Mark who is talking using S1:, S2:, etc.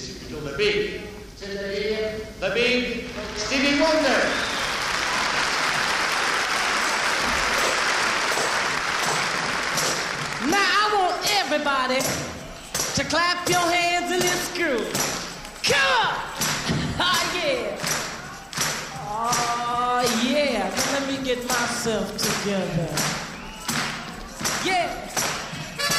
S1: c'est plutôt The Big. C'est-à-dire The Big Stevie Wonder.
S2: Now I want everybody to clap your hands in this groove. Come on! Oh yeah! Oh yeah! Now let me get myself together. Yeah!